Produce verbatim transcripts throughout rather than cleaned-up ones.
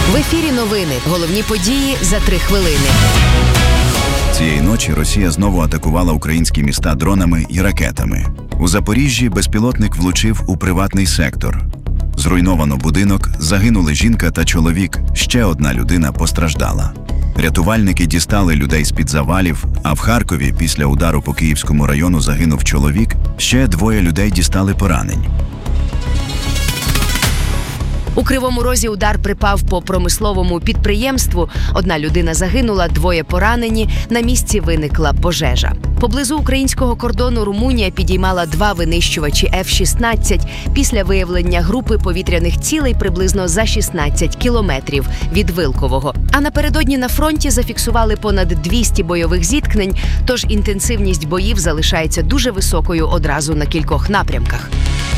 В ефірі новини. Головні події за три хвилини. Цієї ночі Росія знову атакувала українські міста дронами і ракетами. У Запоріжжі безпілотник влучив у приватний сектор. Зруйновано будинок, загинули жінка та чоловік, ще одна людина постраждала. Рятувальники дістали людей з-під завалів, а в Харкові після удару по Київському району загинув чоловік, ще двоє людей дістали поранень. У Кривому Розі удар припав по промисловому підприємству. Одна людина загинула, двоє поранені. На місці виникла пожежа. Поблизу українського кордону Румунія підіймала два винищувачі еф шістнадцять після виявлення групи повітряних цілей приблизно за шістнадцять кілометрів від Вилкового. А напередодні на фронті зафіксували понад двісті бойових зіткнень, тож інтенсивність боїв залишається дуже високою одразу на кількох напрямках.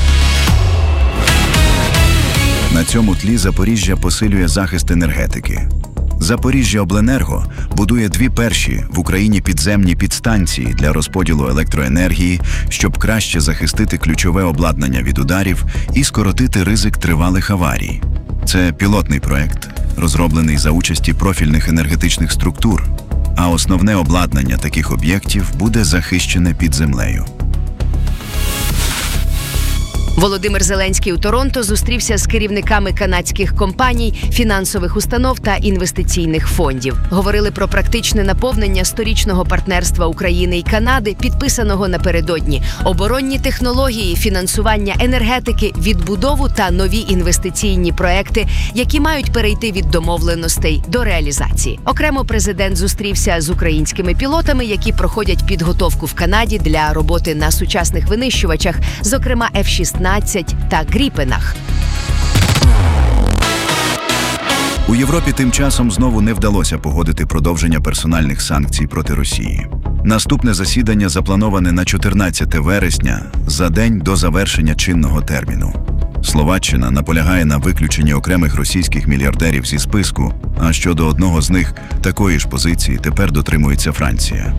На цьому тлі Запоріжжя посилює захист енергетики. Запоріжжяобленерго будує дві перші в Україні підземні підстанції для розподілу електроенергії, щоб краще захистити ключове обладнання від ударів і скоротити ризик тривалих аварій. Це пілотний проект, розроблений за участі профільних енергетичних структур, а основне обладнання таких об'єктів буде захищене під землею. Володимир Зеленський у Торонто зустрівся з керівниками канадських компаній, фінансових установ та інвестиційних фондів. Говорили про практичне наповнення сторічного партнерства України і Канади, підписаного напередодні, оборонні технології, фінансування енергетики, відбудову та нові інвестиційні проекти, які мають перейти від домовленостей до реалізації. Окремо президент зустрівся з українськими пілотами, які проходять підготовку в Канаді для роботи на сучасних винищувачах, зокрема еф шістнадцять та Гріпенах. У Європі тим часом знову не вдалося погодити продовження персональних санкцій проти Росії. Наступне засідання заплановане на чотирнадцяте вересня, за день до завершення чинного терміну. Словаччина наполягає на виключенні окремих російських мільярдерів зі списку, а щодо одного з них такої ж позиції тепер дотримується Франція.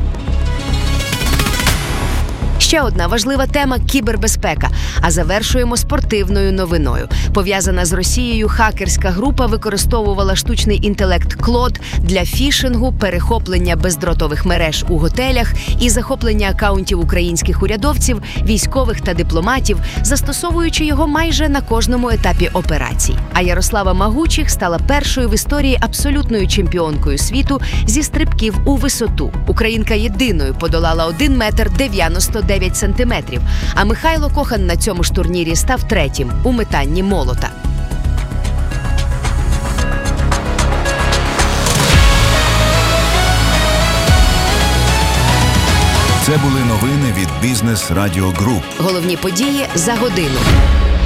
Ще одна важлива тема – кібербезпека. А завершуємо спортивною новиною. Пов'язана з Росією хакерська група використовувала штучний інтелект Клод для фішингу, перехоплення бездротових мереж у готелях і захоплення акаунтів українських урядовців, військових та дипломатів, застосовуючи його майже на кожному етапі операцій. А Ярослава Магучих стала першою в історії абсолютною чемпіонкою світу зі стрибків у висоту. Українка єдиною подолала один метр дев'яносто дев'ять сантиметрів, а Михайло Кохан на цьому ж турнірі став третім у метанні молота. Це були новини від Бізнес Радіо Груп. Головні події за годину.